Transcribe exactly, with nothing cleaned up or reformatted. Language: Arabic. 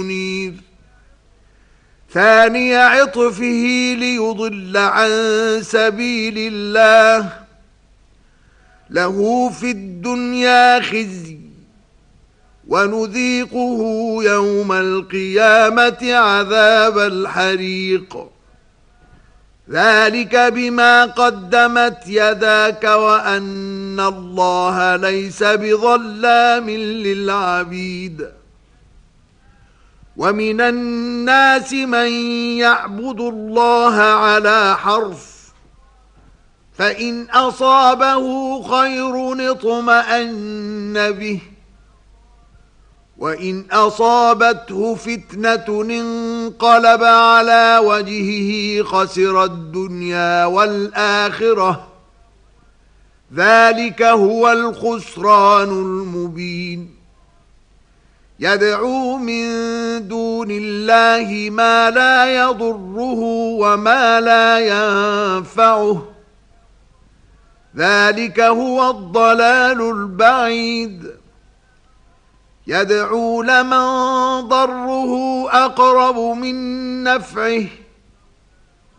منير ثاني عطفه ليضل عن سبيل الله له في الدنيا خزي ونذيقه يوم القيامة عذاب الحريق ذلك بما قدمت يداك وأن الله ليس بظلام للعبيد ومن الناس من يعبد الله على حرف فإن أصابه خير اطمأن به وإن أصابته فتنة انقلب على وجهه خسر الدنيا والآخرة ذلك هو الخسران المبين يدعو من دون الله ما لا يضره وما لا ينفعه ذلك هو الضلال البعيد يدعو لمن ضره أقرب من نفعه